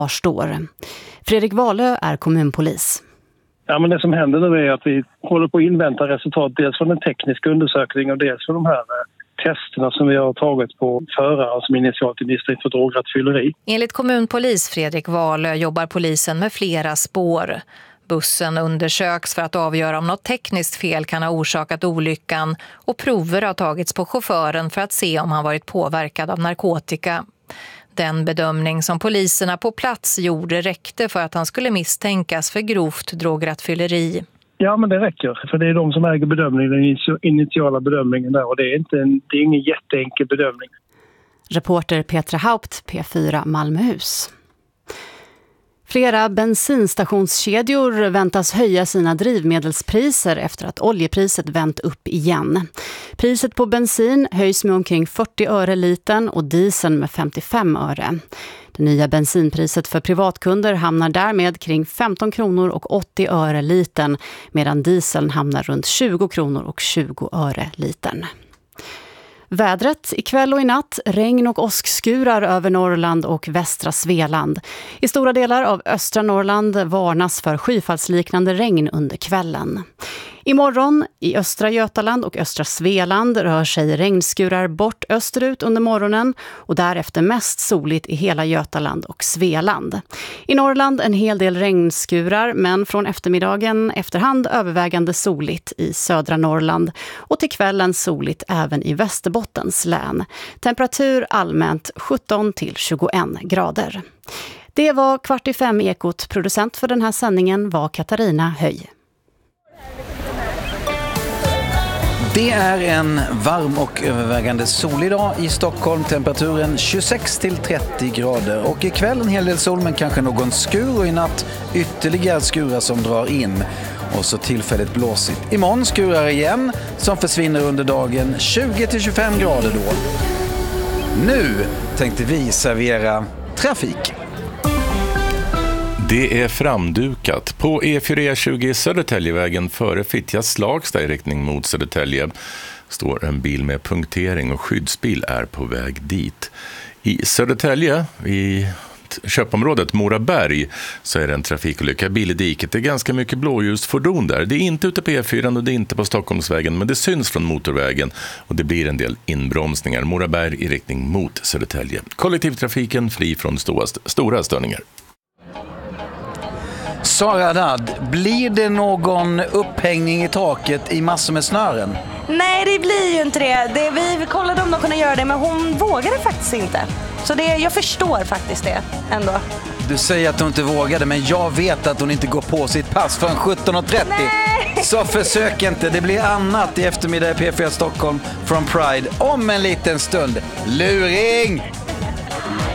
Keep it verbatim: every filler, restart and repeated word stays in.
Var står. Fredrik Wahlö är kommunpolis. Ja, men det som händer nu är att vi håller på att invänta resultat dels från den tekniska undersökningen och dels från de här testerna som vi har tagit på förare som initialt är misstänkt för drograttfylleri. Enligt kommunpolis Fredrik Wahlö jobbar polisen med flera spår. Bussen undersöks för att avgöra om något tekniskt fel kan ha orsakat olyckan och prover har tagits på chauffören för att se om han varit påverkad av narkotika. Den bedömning som poliserna på plats gjorde räckte för att han skulle misstänkas för grovt drograttfylleri. Ja, men det räcker. För det är de som äger bedömningen, den initiala bedömningen där. Och det är, inte en, det är ingen jätteenkel bedömning. Reporter Petra Haupt, P fyra Malmöhus. Flera bensinstationskedjor väntas höja sina drivmedelspriser efter att oljepriset vänt upp igen. Priset på bensin höjs med omkring fyrtio öre litern och dieseln med femtiofem öre. Det nya bensinpriset för privatkunder hamnar därmed kring femton kronor och åttio öre litern medan dieseln hamnar runt tjugo kronor och tjugo öre litern. Vädret ikväll och i natt, regn och åskskurar över Norrland och västra Svealand. I stora delar av östra Norrland varnas för skyfallsliknande regn under kvällen. Imorgon i östra Götaland och östra Svealand rör sig regnskurar bort österut under morgonen och därefter mest soligt i hela Götaland och Svealand. I Norrland en hel del regnskurar men från eftermiddagen efterhand övervägande soligt i södra Norrland och till kvällen soligt även i Västerbottens län. Temperatur allmänt sjutton till tjugoen grader. Det var kvart i fem Ekot. Producent för den här sändningen var Katarina Höj. Det är en varm och övervägande solig dag i Stockholm. Temperaturen tjugosex till trettio grader. Och ikväll en hel del sol men kanske någon skur och i natt ytterligare skurar som drar in. Och så tillfälligt blåsigt. Imorgon skurar igen som försvinner under dagen tjugo till tjugofem grader då. Nu tänkte vi servera trafik. Det är framdukat. På E fyra tjugo Södertäljevägen före Fittjas Slagsta i riktning mot Södertälje står en bil med punktering och skyddsbil är på väg dit. I Södertälje, i köpområdet Moraberg, så är det en trafikolycka. Bil i diket. Det är ganska mycket blåljusfordon där. Det är inte ute på E fyra och det är inte på Stockholmsvägen, men det syns från motorvägen och det blir en del inbromsningar. Moraberg i riktning mot Södertälje. Kollektivtrafiken fri från stora, stora störningar. Sara Haddad, blir det någon upphängning i taket i massor med snören? Nej, det blir ju inte det. det vi kollade om de kunde göra det, men hon vågade faktiskt inte. Så det, jag förstår faktiskt det ändå. Du säger att hon inte vågade, men jag vet att hon inte går på sitt pass från sjutton och trettio. Nej! Så försök inte. Det blir annat i eftermiddag i P fyra Stockholm från Pride om en liten stund. Luring!